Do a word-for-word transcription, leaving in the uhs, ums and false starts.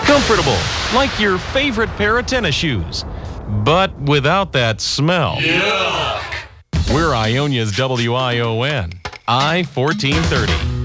Comfortable, like your favorite pair of tennis shoes, but without that smell. Yuck! We're Ionia's W I O N, I fourteen thirty.